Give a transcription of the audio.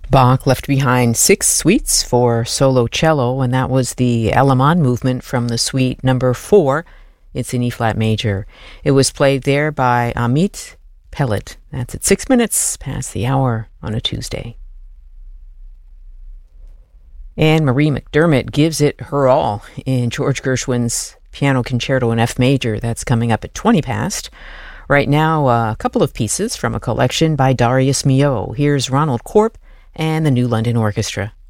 Bach left behind 6 suites for solo cello, and that was the Alaman movement from the suite number 4. It's in E-flat major. It was played there by Amit Pellet. That's at 6 minutes past the hour on a Tuesday. And Marie McDermott gives it her all in George Gershwin's Piano Concerto in F major. That's coming up at 20 past. Right now, a couple of pieces from a collection by Darius Milhaud. Here's Ronald Korp and the New London Orchestra.